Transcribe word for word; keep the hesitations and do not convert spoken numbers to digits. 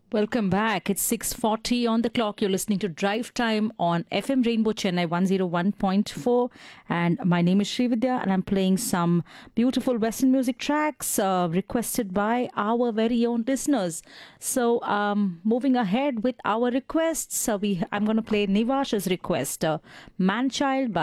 Welcome back. It's six forty on the clock. You're listening to Drive Time on F M Rainbow Chennai one oh one point four. And my name is Srividya and I'm playing some beautiful Western music tracks uh, requested by our very own listeners. So um, moving ahead with our requests, uh, we I'm going to play Nivash's request, uh, Man Child by